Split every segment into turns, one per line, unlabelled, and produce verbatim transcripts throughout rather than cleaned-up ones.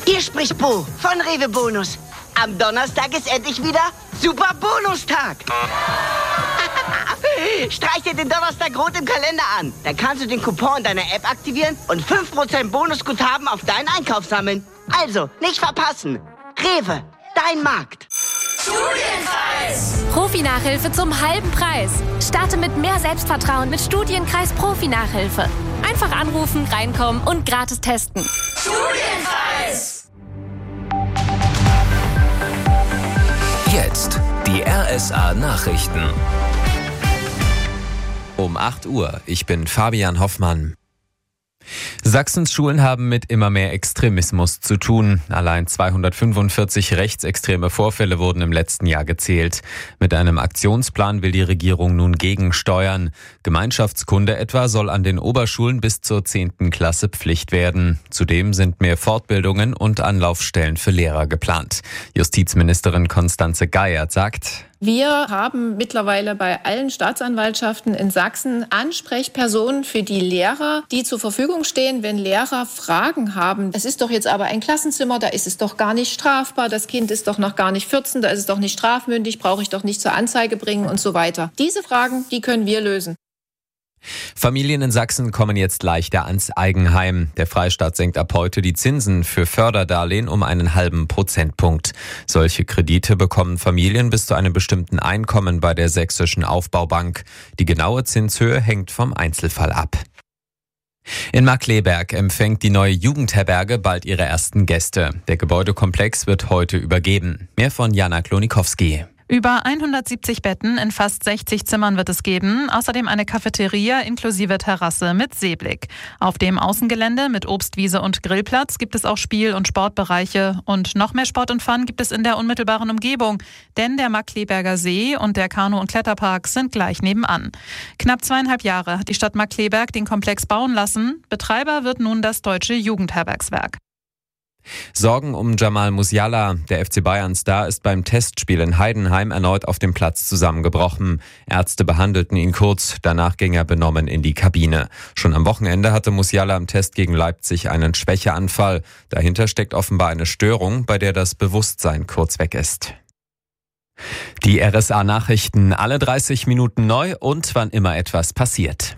Hier spricht Bo von Rewe Bonus. Am Donnerstag ist endlich wieder Super Bonustag. Streich dir den Donnerstag rot im Kalender an. Dann kannst du den Coupon in deiner App aktivieren und fünf Prozent Bonusguthaben auf deinen Einkauf sammeln. Also, nicht verpassen. Rewe, dein Markt.
Studienkreis. Profi-Nachhilfe zum halben Preis. Starte mit mehr Selbstvertrauen mit Studienkreis Profi-Nachhilfe. Einfach anrufen, reinkommen und gratis testen.
Studienkreis.
Jetzt die R S A-Nachrichten.
Um acht Uhr. Ich bin Fabian Hoffmann. Sachsens Schulen haben mit immer mehr Extremismus zu tun. Allein zweihundertfünfundvierzig rechtsextreme Vorfälle wurden im letzten Jahr gezählt. Mit einem Aktionsplan will die Regierung nun gegensteuern. Gemeinschaftskunde etwa soll an den Oberschulen bis zur zehnten Klasse Pflicht werden. Zudem sind mehr Fortbildungen und Anlaufstellen für Lehrer geplant. Justizministerin Constanze Geiert sagt:
Wir haben mittlerweile bei allen Staatsanwaltschaften in Sachsen Ansprechpersonen für die Lehrer, die zur Verfügung stehen, wenn Lehrer Fragen haben. Es ist doch jetzt aber ein Klassenzimmer, da ist es doch gar nicht strafbar, das Kind ist doch noch gar nicht vierzehn, da ist es doch nicht strafmündig, brauche ich doch nicht zur Anzeige bringen und so weiter. Diese Fragen, die können wir lösen.
Familien in Sachsen kommen jetzt leichter ans Eigenheim. Der Freistaat senkt ab heute die Zinsen für Förderdarlehen um einen halben Prozentpunkt. Solche Kredite bekommen Familien bis zu einem bestimmten Einkommen bei der Sächsischen Aufbaubank. Die genaue Zinshöhe hängt vom Einzelfall ab. In Markkleeberg empfängt die neue Jugendherberge bald ihre ersten Gäste. Der Gebäudekomplex wird heute übergeben. Mehr von Jana Klonikowski.
Über hundertsiebzig Betten in fast sechzig Zimmern wird es geben, außerdem eine Cafeteria inklusive Terrasse mit Seeblick. Auf dem Außengelände mit Obstwiese und Grillplatz gibt es auch Spiel- und Sportbereiche. Und noch mehr Sport und Fun gibt es in der unmittelbaren Umgebung, denn der Markkleeberger See und der Kanu- und Kletterpark sind gleich nebenan. Knapp zweieinhalb Jahre hat die Stadt Markkleeberg den Komplex bauen lassen. Betreiber wird nun das Deutsche Jugendherbergswerk.
Sorgen um Jamal Musiala. Der F C Bayern-Star ist beim Testspiel in Heidenheim erneut auf dem Platz zusammengebrochen. Ärzte behandelten ihn kurz, danach ging er benommen in die Kabine. Schon am Wochenende hatte Musiala im Test gegen Leipzig einen Schwächeanfall. Dahinter steckt offenbar eine Störung, bei der das Bewusstsein kurz weg ist. Die R S A-Nachrichten alle dreißig Minuten neu und wann immer etwas passiert.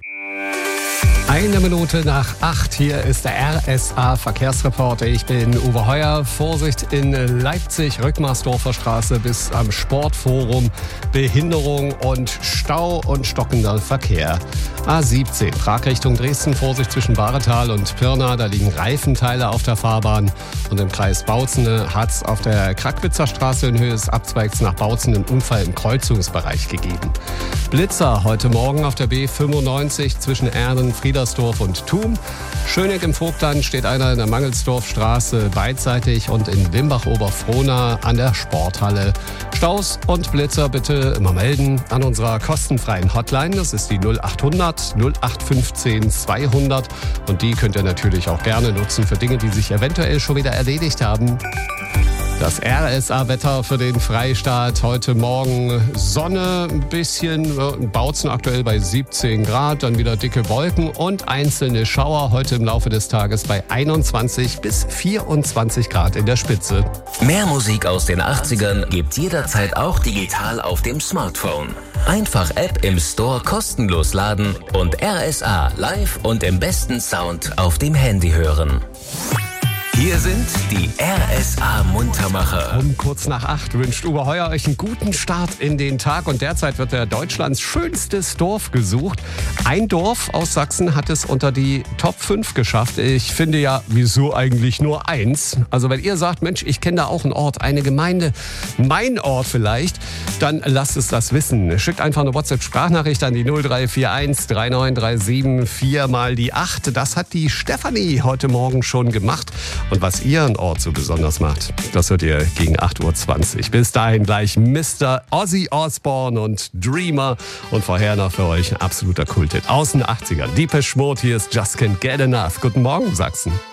Eine Minute nach acht, hier ist der R S A-Verkehrsreporter. Ich bin Uwe Heuer. Vorsicht in Leipzig, Rückmarsdorfer Straße bis am Sportforum. Behinderung und Stau und stockender Verkehr. A siebzehn, Prag Richtung Dresden, Vorsicht zwischen Bahretal und Pirna. Da liegen Reifenteile auf der Fahrbahn. Und im Kreis Bautzen hat es auf der Krackwitzer Straße in Höhe des Abzweigs nach Bautzen einen Unfall im Kreuzungsbereich gegeben. Blitzer heute Morgen auf der B fünfundneunzig zwischen Erden, Friedersdorf und Thum. Schöneck im Vogtland steht einer in der Mangelsdorfstraße beidseitig und in Limbach-Oberfrohna an der Sporthalle. Staus und Blitzer bitte immer melden an unserer kostenfreien Hotline. Das ist die null achthundert null acht fünfzehn zweihundert. Und die könnt ihr natürlich auch gerne nutzen für Dinge, die sich eventuell schon wieder erledigt haben. Das R S A-Wetter für den Freistaat heute Morgen: Sonne, ein bisschen, Bautzen aktuell bei siebzehn Grad, dann wieder dicke Wolken und einzelne Schauer heute im Laufe des Tages bei einundzwanzig bis vierundzwanzig Grad in der Spitze.
Mehr Musik aus den achtzigern gibt's jederzeit auch digital auf dem Smartphone. Einfach App im Store kostenlos laden und R S A live und im besten Sound auf dem Handy hören. Hier sind die R S A-Muntermacher.
Um kurz nach acht wünscht Uwe Heuer euch einen guten Start in den Tag. Und derzeit wird der Deutschlands schönstes Dorf gesucht. Ein Dorf aus Sachsen hat es unter die Top fünf geschafft. Ich finde ja, wieso eigentlich nur eins? Also wenn ihr sagt, Mensch, ich kenne da auch einen Ort, eine Gemeinde, mein Ort vielleicht, dann lasst es das wissen. Schickt einfach eine WhatsApp-Sprachnachricht an die null drei vier eins drei neun drei sieben vier mal die acht. Das hat die Stefanie heute Morgen schon gemacht. Und was ihren Ort so besonders macht, das hört ihr gegen acht Uhr zwanzig. Bis dahin gleich Mister Ozzy Osbourne und Dreamer. Und vorher noch für euch ein absoluter Kulthit aus den achtzigern. Depeche Mode, hier ist Just Can't Get Enough. Guten Morgen, Sachsen.